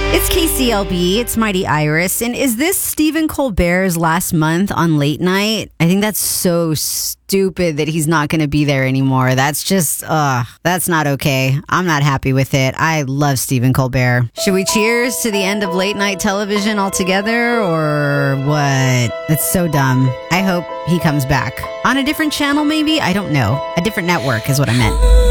It's KCLB, it's Mighty Iris, and is this Stephen Colbert's last month on late night? I think that's so stupid that he's not going to be there anymore. That's just, that's not okay. I'm not happy with it. I love Stephen Colbert. Should we cheers to the end of late night television altogether, or what? That's so dumb. I hope he comes back. On a different channel, maybe? I don't know. A different network is what I meant.